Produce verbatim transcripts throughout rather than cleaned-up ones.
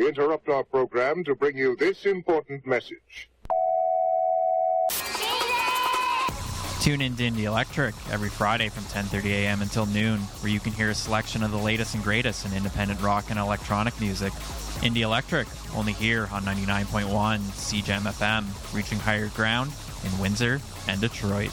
We interrupt our program to bring you this important message. Tune in to Indie Electric every Friday from ten thirty a.m. until noon, where you can hear a selection of the latest and greatest in independent rock and electronic music. Indie Electric, only here on ninety-nine point one C G M F M, reaching higher ground in Windsor and Detroit.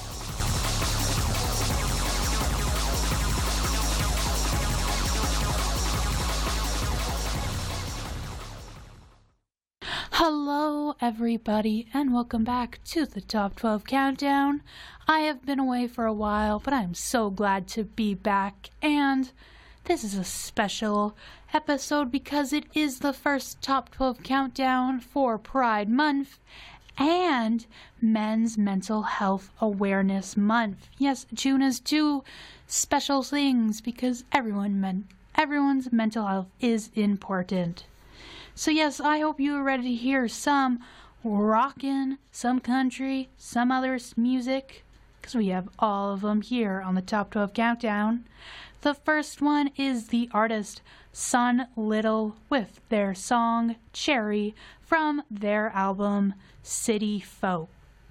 Hello everybody, and welcome back to the Top twelve Countdown. I have been away for a while, but I'm so glad to be back, and this is a special episode because it is the first Top twelve Countdown for Pride Month and Men's Mental Health Awareness Month. Yes, June is two special things because everyone men- everyone's mental health is important. So yes, I hope you are ready to hear some rockin', some country, some other music, because we have all of them here on the Top twelve Countdown. The first one is the artist Sun Little with their song Cherry from their album City Folk.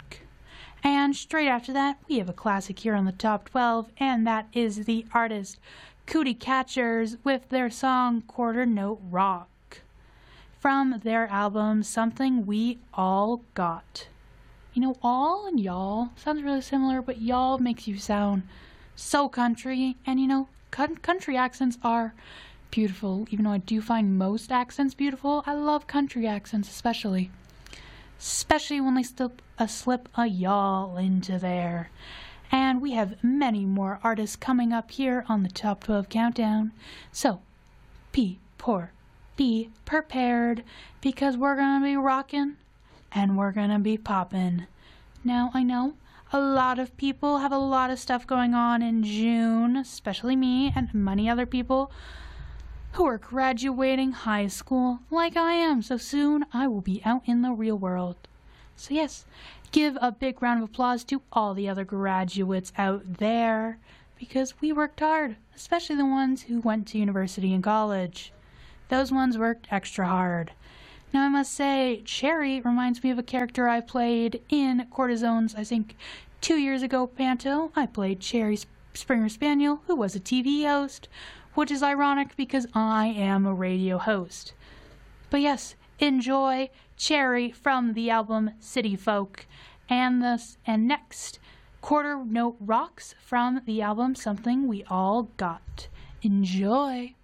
And straight after that, we have a classic here on the Top twelve, and that is the artist Cootie Catchers with their song Quarter Note Rock from their album Something We All Got. You know, all and y'all sounds really similar, but y'all makes you sound so country, and you know, country accents are beautiful. Even though I do find most accents beautiful, I love country accents especially. Especially when they slip a, slip a y'all into there. And we have many more artists coming up here on the Top twelve Countdown. So, be poor. Be prepared, because we're going to be rocking and we're going to be popping. Now, I know a lot of people have a lot of stuff going on in June, especially me and many other people who are graduating high school like I am. So soon I will be out in the real world. So yes, give a big round of applause to all the other graduates out there, because we worked hard, especially the ones who went to university and college. Those ones worked extra hard. Now I must say, Cherry reminds me of a character I played in Cortisone's, I think, two years ago panto. I played Cherry Springer Spaniel, who was a T V host, which is ironic because I am a radio host. But yes, enjoy Cherry from the album City Folk, and this, and next, Quarter Note Rocks from the album Something We All Got. Enjoy!